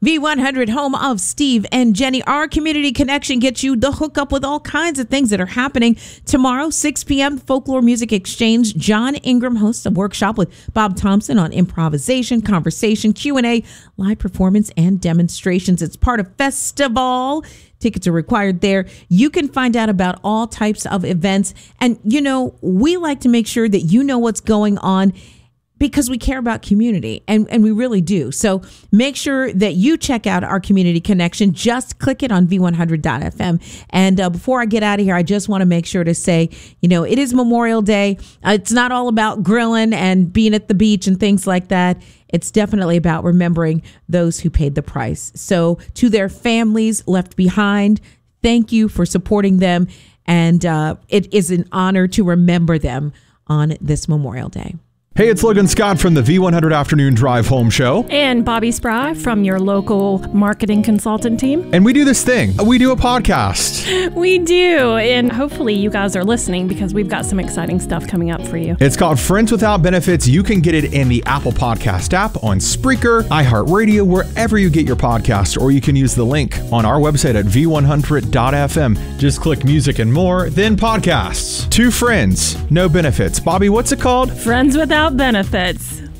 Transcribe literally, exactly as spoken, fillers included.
V one hundred, home of Steve and Jenny. Our community connection gets you the hookup with all kinds of things that are happening. Tomorrow, six p.m., Folklore Music Exchange. John Ingram hosts a workshop with Bob Thompson on improvisation, conversation, Q and A, live performance, and demonstrations. It's part of Festival. Tickets are required there. You can find out about all types of events. And, you know, we like to make sure that you know what's going on, because we care about community, and, and we really do. So make sure that you check out our community connection. Just click it on V one hundred dot F M. And uh, before I get out of here, I just want to make sure to say, you know, it is Memorial Day. Uh, it's not all about grilling and being at the beach and things like that. It's definitely about remembering those who paid the price. So to their families left behind, thank you for supporting them. And uh, it is an honor to remember them on this Memorial Day. Hey, it's Logan Scott from the V one hundred Afternoon Drive Home Show. And Bobby Spry from your local marketing consultant team. And we do this thing. We do a podcast. We do. And hopefully you guys are listening, because we've got some exciting stuff coming up for you. It's called Friends Without Benefits. You can get it in the Apple Podcast app, on Spreaker, iHeartRadio, wherever you get your podcast, or you can use the link on our website at V one hundred dot F M. Just click music and more, then podcasts. Two friends, no benefits. Bobby, what's it called? Friends Without Benefits.